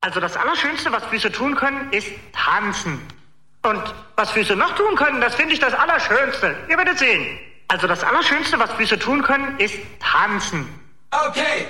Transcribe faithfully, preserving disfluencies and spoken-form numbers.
Also das Allerschönste, was Füße tun können, ist tanzen. Und was Füße noch tun können, das finde ich das Allerschönste. Ihr werdet sehen. Also das Allerschönste, was Füße tun können, ist tanzen. Okay.